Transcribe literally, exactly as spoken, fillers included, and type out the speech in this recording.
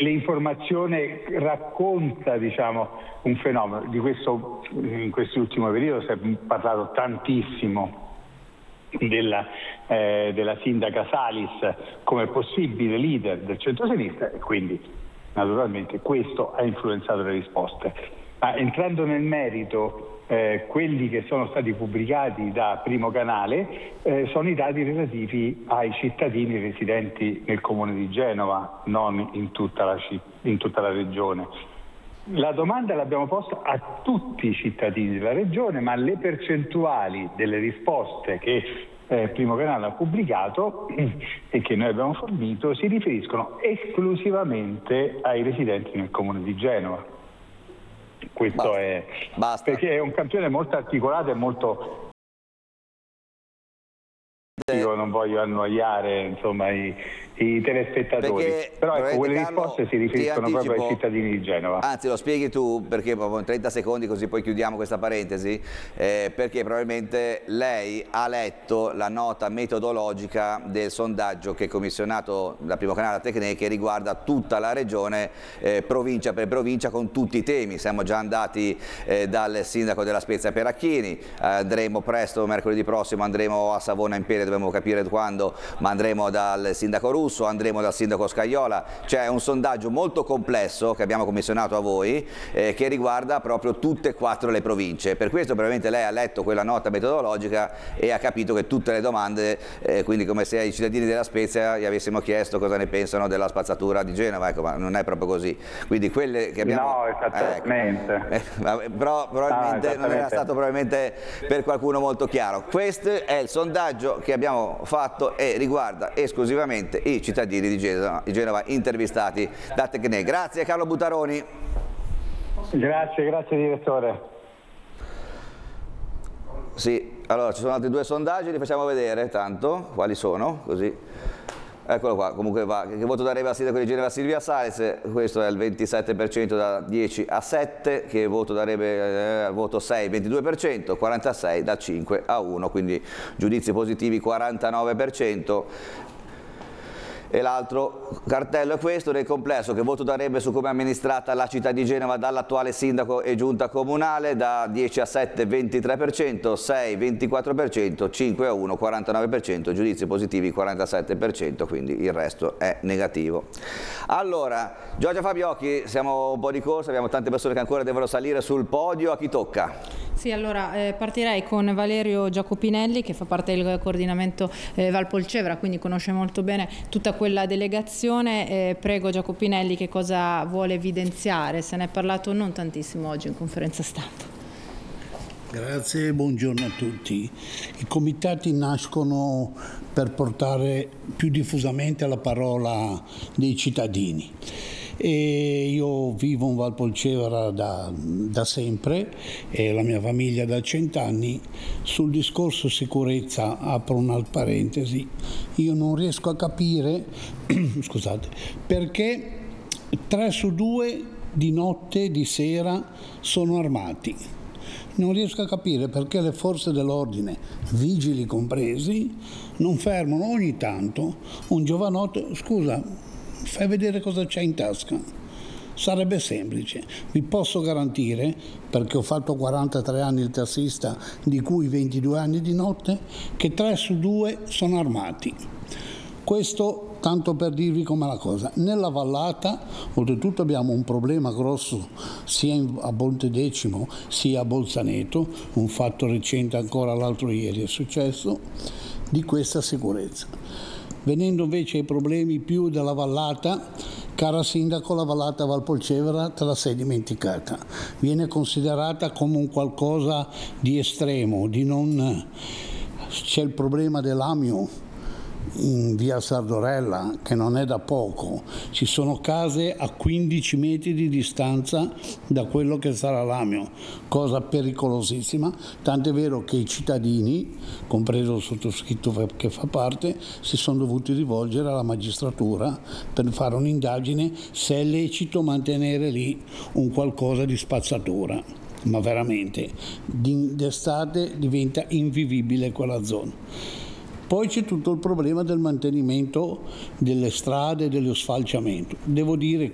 l'informazione racconta, diciamo, un fenomeno. Di questo in quest'ultimo periodo si è parlato tantissimo della, eh, della sindaca Salis come possibile leader del centro-sinistra, e quindi naturalmente questo ha influenzato le risposte. Ma entrando nel merito, eh, quelli che sono stati pubblicati da Primo Canale eh, sono i dati relativi ai cittadini residenti nel comune di Genova, non in tutta la, in tutta la regione. La domanda l'abbiamo posta a tutti i cittadini della regione, ma le percentuali delle risposte che eh, Primo Canale ha pubblicato e che noi abbiamo fornito si riferiscono esclusivamente ai residenti nel comune di Genova. Questo basta, è basta. Perché è un campione molto articolato e molto... Io non voglio annoiare, insomma, i, i telespettatori, perché, però ecco, quelle Carlo, risposte si riferiscono anticipo, proprio ai cittadini di Genova. Anzi, lo spieghi tu, perché proprio in trenta secondi, così poi chiudiamo questa parentesi, eh, perché probabilmente lei ha letto la nota metodologica del sondaggio che è commissionato da Primo Canale a Tecne, che riguarda tutta la regione, eh, provincia per provincia, con tutti i temi. Siamo già andati eh, dal sindaco della Spezia Peracchini, eh, andremo presto, mercoledì prossimo, andremo a Savona in Pere, dobbiamo capire quando, ma andremo dal sindaco Russo, andremo dal sindaco Scaiola. C'è un sondaggio molto complesso che abbiamo commissionato a voi, eh, che riguarda proprio tutte e quattro le province. Per questo probabilmente lei ha letto quella nota metodologica e ha capito che tutte le domande, eh, quindi come se ai cittadini della Spezia gli avessimo chiesto cosa ne pensano della spazzatura di Genova, ecco, ma non è proprio così. Quindi quelle che abbiamo... No, esattamente. Eh, ecco, però probabilmente no, non era stato probabilmente per qualcuno molto chiaro. Questo è il sondaggio che abbiamo fatto e riguarda esclusivamente i cittadini di Genova, di Genova intervistati da Tecne. Grazie Carlo Butaroni. Grazie, grazie direttore. Sì, allora ci sono altri due sondaggi, li facciamo vedere tanto, quali sono, così. Eccolo qua, comunque va, che voto darebbe al sindaco di Genova Silvia Salis? Questo è il ventisette per cento da dieci a sette, che voto darebbe eh, voto sei, ventidue per cento, quarantasei da cinque a uno, quindi giudizi positivi quarantanove per cento. E l'altro cartello è questo, nel complesso, che voto darebbe su come è amministrata la città di Genova dall'attuale sindaco e giunta comunale? Da dieci a sette, ventitré per cento, sei, ventiquattro per cento, cinque a uno, quarantanove per cento, giudizi positivi quarantasette per cento, quindi il resto è negativo. Allora, Giorgia Fabiocchi, siamo un po' di corsa, abbiamo tante persone che ancora devono salire sul podio, a chi tocca? Sì, allora eh, partirei con Valerio Giacopinelli, che fa parte del coordinamento eh, Valpolcevera, quindi conosce molto bene tutta quella delegazione. Eh, prego Giacopinelli, che cosa vuole evidenziare? Se ne è parlato non tantissimo oggi in conferenza stampa. Grazie, buongiorno a tutti. I comitati nascono per portare più diffusamente la parola dei cittadini. E io vivo in Valpolcevera da, da sempre e la mia famiglia da cent'anni. Sul discorso sicurezza apro una parentesi. Io non riesco a capire scusate, perché tre su due di notte, di sera, sono armati. Non riesco a capire perché le forze dell'ordine, vigili compresi, non fermano ogni tanto un giovanotto. Scusa, fai vedere cosa c'è in tasca. Sarebbe semplice. Vi posso garantire, perché ho fatto quarantatré anni il tassista, di cui ventidue anni di notte, che tre su due sono armati. Questo tanto per dirvi com'è la cosa. Nella vallata, oltretutto, abbiamo un problema grosso sia a Montedecimo sia a Bolzaneto, un fatto recente ancora l'altro ieri è successo, di questa sicurezza. Venendo invece ai problemi più della vallata, cara sindaco, la vallata Valpolcevera te la sei dimenticata. Viene considerata come un qualcosa di estremo, di non... C'è il problema dell'Amio in via Sardorella, che non è da poco. Ci sono case a quindici metri di distanza da quello che sarà l'Amio, cosa pericolosissima, tant'è vero che i cittadini, compreso il sottoscritto che fa parte, si sono dovuti rivolgere alla magistratura per fare un'indagine se è lecito mantenere lì un qualcosa di spazzatura. Ma veramente, d'estate diventa invivibile quella zona. Poi c'è tutto il problema del mantenimento delle strade e dello sfalciamento. Devo dire